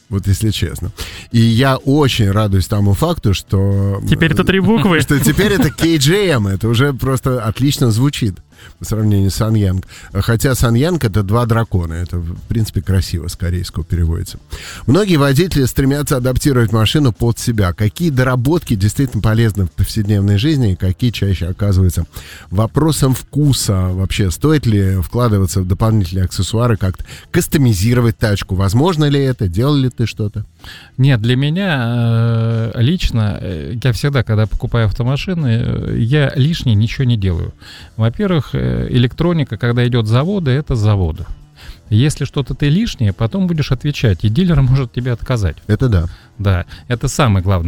Вот если честно. И я очень радуюсь тому факту, что... Теперь это 3 буквы. Что теперь это KJM. Это уже просто отлично звучит по сравнению с Саньянг. Хотя Саньянг — это 2 дракона. Это, в принципе, красиво с корейского переводится. Многие водители стремятся адаптировать машину под себя. Какие доработки действительно полезны в повседневной жизни, и какие чаще оказываются вопросом вкуса. Вообще, стоит ли вкладываться в дополнительные аксессуары, как-то кастомизировать тачку? Возможно ли это? Делал ли ты что-то? Нет, для меня лично, я всегда, когда покупаю автомашины, я лишнее ничего не делаю. Во-первых, электроника, когда идет с завода, это с завода. Если что-то ты лишнее, потом будешь отвечать, и дилер может тебе отказать. Это да. Да, это самое главное.